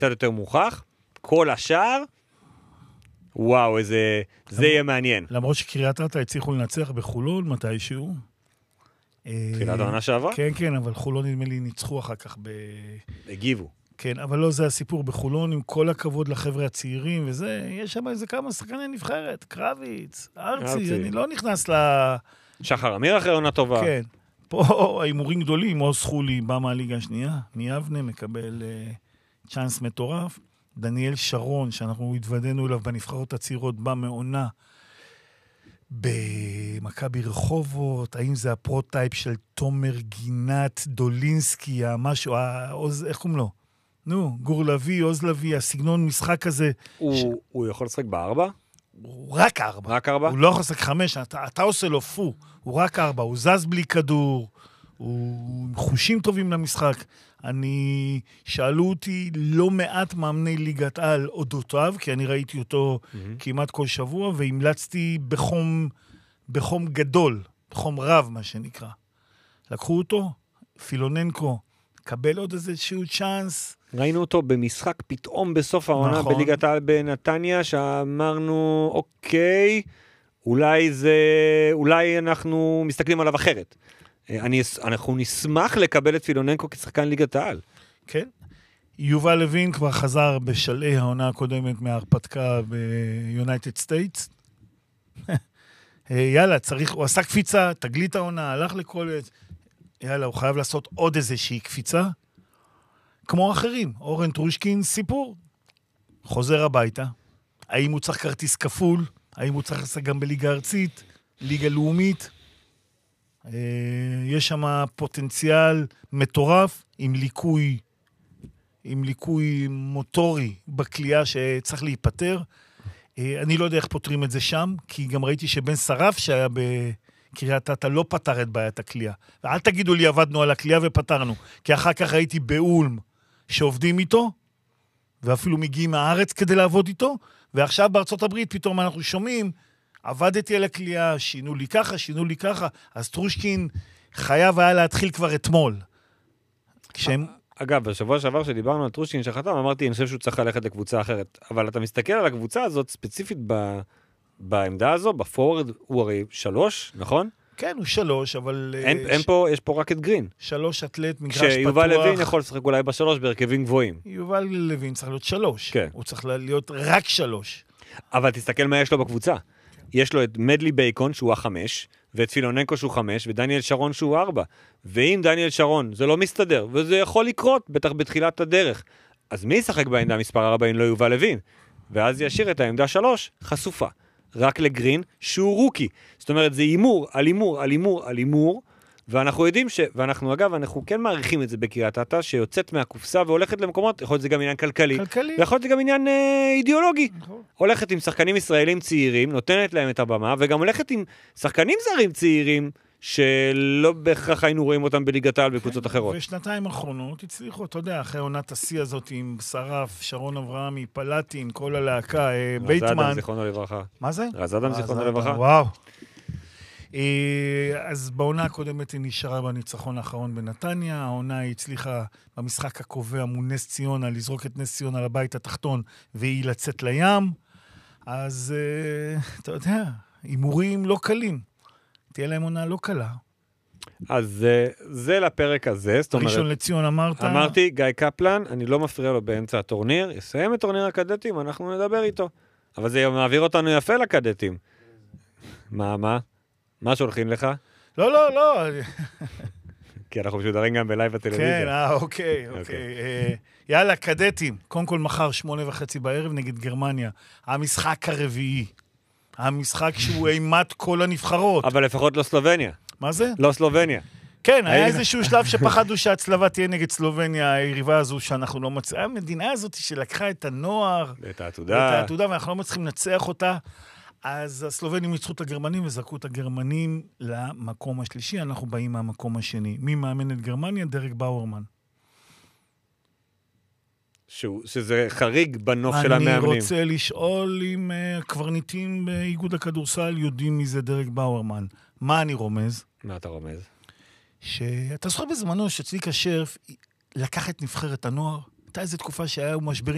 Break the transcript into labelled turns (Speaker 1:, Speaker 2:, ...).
Speaker 1: קצת יותר מוכח, כל השאר, וואו, זה יהיה מעניין.
Speaker 2: למרות שקריית אתא הצליחו לנצח בחולון מתישהו.
Speaker 1: תחילת העונה שעברה?
Speaker 2: כן, כן, אבל חולון נדמה לי ניצחו אחר כך
Speaker 1: הגיבו.
Speaker 2: כן, אבל לא זה הסיפור בחולון, עם כל הכבוד לחבר'ה הצעירים, וזה, יש שם איזה כמה שחקני נבחרת, קרביץ, ארצי, אני לא נכנס
Speaker 1: שחר אמיר אחרי עונה טובה.
Speaker 2: כן, פה האימורים גדולים, עוז חולי בא מהליגה השנייה, מיבנה מקבל צ'אנס מטורף, דניאל שרון, שאנחנו התוודענו אליו בנבחרות הצעירות, בא מעונה במכבי רחובות, האם זה הפרוטייפ של תומר גינת, דולינסקי, המשהו, איך קוראים לו? נו, גור לוי, עוז לוי, הסגנון משחק הזה.
Speaker 1: הוא יכול לשחק בארבע?
Speaker 2: הוא רק ארבע.
Speaker 1: רק ארבע?
Speaker 2: הוא לא יכול לשחק 5, אתה עושה לו פו. הוא רק 4, הוא זז בלי כדור, הוא עם חושים טובים למשחק. שאלו אותי לא מעט מאמני ליגת על אודותיו, כי אני ראיתי אותו כמעט כל שבוע, והמלצתי בחום גדול, בחום רב מה שנקרא. לקחו אותו, פילוננקו, קבל עוד איזשהו צ'אנס.
Speaker 1: ראינו אותו במשחק פתאום בסוף העונה
Speaker 2: נכון.
Speaker 1: בליגת העל בנתניה, שאמרנו, אוקיי, אולי אנחנו מסתכלים עליו אחרת. אנחנו נשמח לקבל את פילוננקו כשחקן ליגת העל. כן.
Speaker 2: יובל לוין כבר חזר בשלעי העונה הקודמת מההרפתקה ביונייטד סטייטס. יאללה, הוא עשה קפיצה, תגלית העונה, הלך לקולג'. יאללה, הוא חייב לעשות עוד איזושהי קפיצה. כמו אחרים, אורן טרושקין, סיפור. חוזר הביתה. האם הוא צריך כרטיס כפול? האם הוא צריך לעשות גם בליגה ארצית? ליגה לאומית? יש שם פוטנציאל מטורף עם ליקוי מוטורי בקליעה שצריך להיפטר. אני לא יודע איך פותרים את זה שם, כי גם ראיתי שבן שרף שהיה בקריית אתא לא פתר את בעיית הקליעה. ואל תגידו לי עבדנו על הקליעה ופתרנו, כי אחר כך ראיתי באולם שעובדים איתו, ואפילו מגיעים מהארץ כדי לעבוד איתו, ועכשיו בארצות הברית פתאום אנחנו שומעים, עבדתי על הקליעה, שינו לי ככה, אז טרושקין חייב היה להתחיל כבר אתמול.
Speaker 1: אגב, בשבוע שעבר שדיברנו על טרושקין שחתם, אמרתי, אני חושב שהוא צריך ללכת לקבוצה אחרת. אבל אתה מסתכל על הקבוצה הזאת, ספציפית בעמדה הזו, בפורד הוא הרי 3, נכון?
Speaker 2: כן, הוא 3, אבל...
Speaker 1: יש פה רק את גרין.
Speaker 2: 3 אתלט, מגרש פתוח.
Speaker 1: שיובל לוין יכול לשחק אולי ב3 בהרכבים גבוהים.
Speaker 2: יובל לוין צריך להיות 3.
Speaker 1: כן.
Speaker 2: הוא צריך להיות רק 3.
Speaker 1: אבל תסתכל מה יש לו בקבוצה. יש לו את מדלי בייקון שהוא 5, ואת פילוננקו שהוא 5, ודניאל שרון שהוא 4. ואם דניאל שרון זה לא מסתדר, וזה יכול לקרות, בטח בתחילת הדרך, אז מי ישחק בעמדה מספר 4 אם לא יובל לוין? ואז ישאיר את העמדה 3 חשופה. רק לגרין שהוא רוקי. זאת אומרת, זה אימור על אימור על אימור על אימור, ואנחנו יודעים ואנחנו אגב, אנחנו כן מעריכים את זה בקריית אתא, שיוצאת מהקופסה והולכת למקומות, יכול להיות זה גם עניין כלכלי. ויכול להיות זה גם עניין אידיאולוגי. הולכת עם שחקנים ישראלים צעירים, נותנת להם את הבמה, וגם הולכת עם שחקנים זרים צעירים, שלא בהכרח היינו רואים אותם בליגת העל בקבוצות אחרות.
Speaker 2: ושנתיים האחרונות הצליחו, אתה יודע, אחרי עונת השיא הזאת עם שרף, שרון אברהמי, פלטין, כל הלהקה, בייטמן.
Speaker 1: רז אדם זיכרונו לברכה.
Speaker 2: מה זה?
Speaker 1: רז אדם זיכרונו לברכה.
Speaker 2: וואו. אז בעונה הקודמת היא נשארה בניצחון האחרון בנתניה, העונה היא הצליחה במשחק הקובע מול נס ציונה, לזרוק את נס ציונה לבית התחתון, והיא לצאת לים. אז אתה יודע, הימורים לא קלים. תהיה להם עונה לא קלה.
Speaker 1: אז זה לפרק הזה.
Speaker 2: ראשון לציון אמרת?
Speaker 1: אמרתי, גיא קפלן, אני לא מפריע לו באמצע הטורניר, יסיים את טורניר הקדטים, אנחנו נדבר איתו. אבל זה מעביר אותנו יפה לקדטים. מה? מה שולחים לך?
Speaker 2: לא.
Speaker 1: כי אנחנו משודרים גם בלייב הטלוויזיה.
Speaker 2: כן, אוקיי. יאללה, קדטים. קודם כל מחר 8:30 בערב נגד גרמניה. המשחק הרביעי. המשחק שהוא אימת כל הנבחרות.
Speaker 1: אבל לפחות לא סלובניה.
Speaker 2: מה זה?
Speaker 1: לא סלובניה.
Speaker 2: כן, היה איזשהו שלב שפחדו שהצלבה תהיה נגד סלובניה, היריבה הזו שאנחנו לא מצליחים. המדינה הזאת שלקחה את הנוער.
Speaker 1: ואת העתודה,
Speaker 2: ואנחנו לא מצליחים לנצח אותה. אז הסלובנים ניצחו את הגרמנים וזרקו את הגרמנים למקום השלישי. אנחנו באים מהמקום השני. מי מאמן את גרמניה? דרק באורמן.
Speaker 1: שזה חריג בנוף של המאמנים.
Speaker 2: אני רוצה לשאול אם הקברניטים באיגוד הכדורסל יודעים מי זה דרק באורמן. מה אני רומז?
Speaker 1: מה אתה רומז?
Speaker 2: שאתה זוכר בזמנו שצביקה שרף לקח את נבחרת הנוער, הייתה איזו תקופה שהיה משברים